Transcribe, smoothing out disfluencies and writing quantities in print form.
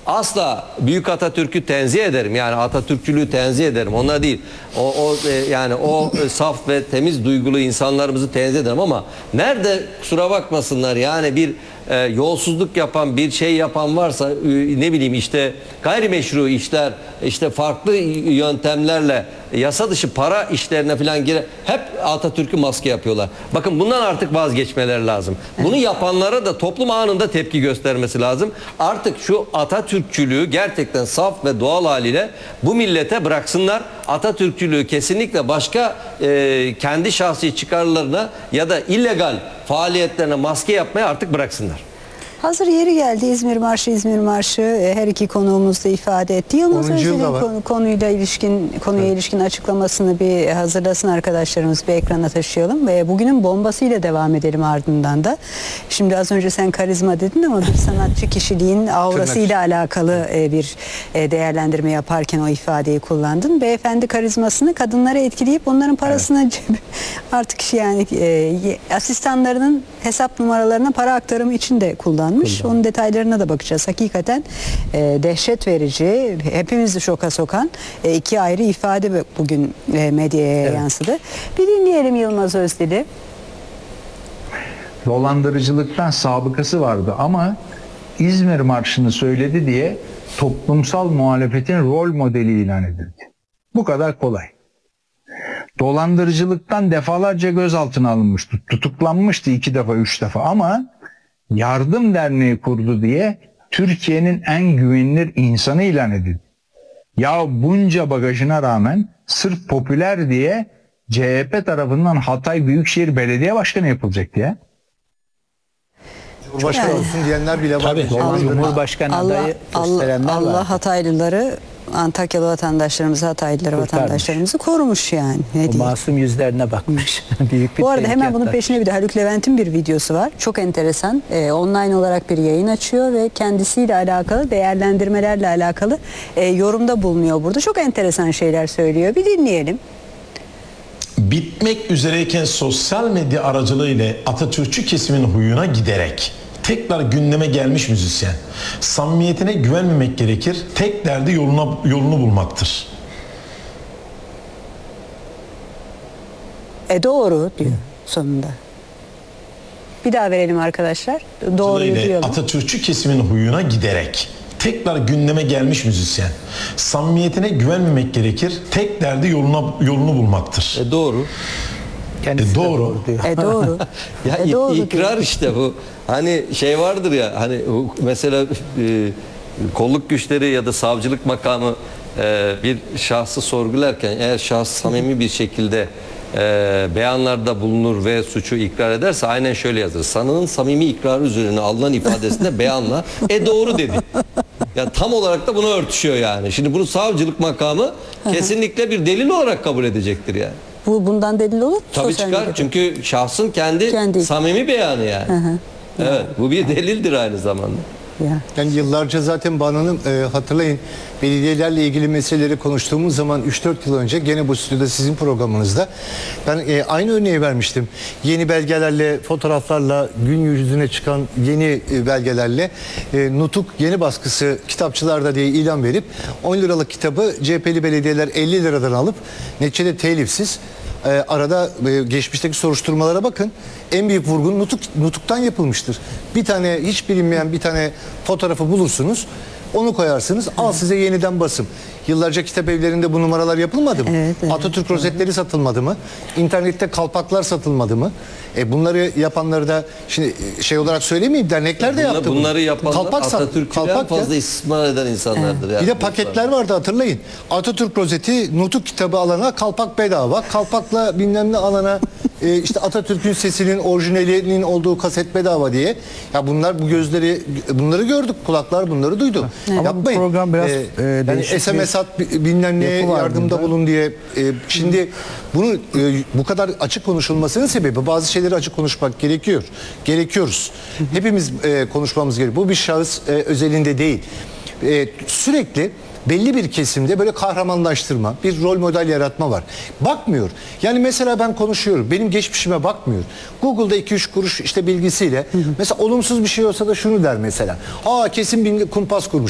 asla Büyük Atatürk'ü tenzih ederim. Yani Atatürkçülüğü tenzih ederim. Ona değil. Yani o saf ve temiz duygulu insanlarımızı tenzih ederim ama nerede, kusura bakmasınlar, yani bir yolsuzluk yapan, bir şey yapan varsa, ne bileyim işte gayrimeşru işler, işte farklı yöntemlerle yasa dışı para işlerine falan hep Atatürk'ü maske yapıyorlar. Bakın bundan artık vazgeçmeleri lazım. Bunu yapanlara da toplum anında tepki göstermesi lazım. Artık şu Atatürkçülüğü gerçekten saf ve doğal haliyle bu millete bıraksınlar. Atatürkçülüğü kesinlikle başka kendi şahsi çıkarlarına ya da illegal faaliyetlerine maske yapmaya artık bıraksınlar. Hazır yeri geldi, İzmir Marşı her iki konuğumuz da ifade etti. Yılmaz Özdil'in konuya ilişkin açıklamasını bir hazırlasın arkadaşlarımız, bir ekrana taşıyalım ve bugünün bombasıyla devam edelim ardından da. Şimdi az önce sen karizma dedin ama bir sanatçı kişiliğin aurasıyla alakalı bir değerlendirme yaparken o ifadeyi kullandın. Beyefendi karizmasını kadınları etkileyip onların parasını artık yani asistanlarının hesap numaralarına para aktarımı için de kullanmış. Onun detaylarına da bakacağız. Hakikaten dehşet verici, hepimizi şoka sokan iki ayrı ifade bugün medyaya yansıdı. Bir dinleyelim Yılmaz Özdil'i. Dolandırıcılıktan sabıkası vardı ama İzmir Marşı'nı söyledi diye toplumsal muhalefetin rol modeli ilan edildi. Bu kadar kolay. Dolandırıcılıktan defalarca gözaltına alınmıştı. Tutuklanmıştı 2 defa 3 defa ama Yardım Derneği kurdu diye Türkiye'nin en güvenilir insanı ilan edildi. Ya bunca bagajına rağmen sırf popüler diye CHP tarafından Hatay Büyükşehir Belediye Başkanı yapılacaktı ya. Cumhurbaşkanı olsun diyenler bile var. Tabii, Cumhurbaşkanı adayı gösterenler var. Allah Hataylıları, Antakyalı vatandaşlarımızı, Hataylıları vatandaşlarımızı korumuş yani. O masum yüzlerine bakmış. Büyük bir bu arada hemen bunun yaptı. peşine bir de Haluk Levent'in bir videosu var. Çok enteresan. Online olarak bir yayın açıyor ve kendisiyle alakalı, değerlendirmelerle alakalı yorumda bulunuyor burada. Çok enteresan şeyler söylüyor. Bir dinleyelim. Bitmek üzereyken sosyal medya aracılığıyla Atatürkçü kesimin huyuna giderek tekrar gündeme gelmiş müzisyen. Samimiyetine güvenmemek gerekir. Tek derdi yolunu bulmaktır. Doğru diyor sonunda. Bir daha verelim arkadaşlar. Doğruyu duyalım. Atatürkçü kesimin huyuna giderek tekrar gündeme gelmiş müzisyen. Samimiyetine güvenmemek gerekir. Tek derdi yolunu bulmaktır. Doğru. Kendisi doğru. Diyor. Doğru. Ya doğru ikrar diyor. işte bu. Hani şey vardır ya, hani mesela kolluk güçleri ya da savcılık makamı bir şahsı sorgularken eğer şahıs samimi bir şekilde beyanlarda bulunur ve suçu ikrar ederse aynen şöyle yazılır. Sanığın samimi ikrarı üzerine alınan ifadesinde beyanla doğru dedi. Ya tam olarak da buna örtüşüyor yani. Şimdi bunu savcılık makamı kesinlikle bir delil olarak kabul edecektir yani. Bundan delil olur mu? Tabii Sosyal çıkar medyada. çünkü şahsın kendi samimi beyanı yani. Evet, bu bir delildir aynı zamanda. Yani yıllarca zaten Bana'nın hatırlayın belediyelerle ilgili meseleleri konuştuğumuz zaman 3-4 yıl önce gene bu stüdyoda sizin programınızda ben aynı örneği vermiştim. Yeni belgelerle, fotoğraflarla, gün yüzüne çıkan yeni belgelerle Nutuk yeni baskısı kitapçılarda diye ilan verip 10 liralık kitabı CHP'li belediyeler 50 liradan alıp neticede telifsiz arada geçmişteki soruşturmalara bakın. En büyük vurgun nutuktan yapılmıştır. Bir tane hiç bilinmeyen bir tane fotoğrafı bulursunuz. Onu koyarsınız. Al size yeniden basım. Yıllarca kitap evlerinde bu numaralar yapılmadı mı? Evet. Atatürk rozetleri satılmadı mı? İnternette kalpaklar satılmadı mı? Bunları yapanları da şimdi şey olarak söylemeyeyim, dernekler de yaptı bunu. Bunları yapanlar Atatürk'ten fazla istismar eden insanlardır. Yani. Bir de paketler vardı hatırlayın. Atatürk rozeti, nutuk kitabı alana kalpak bedava. Kalpakla bilmem ne alana işte Atatürk'ün sesinin orijinalinin olduğu kaset bedava diye. Ya bunlar bunları gördük. Kulaklar bunları duydu. Ama Yapmayın. bu program biraz yani SMS at bilmem neye yardımda bulun diye. Şimdi bunu bu kadar açık konuşulmasının sebebi bazı şeyleri açık konuşmak gerekiyoruz. Hepimiz konuşmamız gerekiyor. Bu bir şahıs özelinde değil. Sürekli belli bir kesimde böyle kahramanlaştırma, bir rol model yaratma var. Bakmıyor. Yani mesela ben konuşuyorum. Benim geçmişime bakmıyor. Google'da 2-3 kuruş işte bilgisiyle mesela olumsuz bir şey olsa da şunu der mesela. Kesin bir kumpas kurmuş.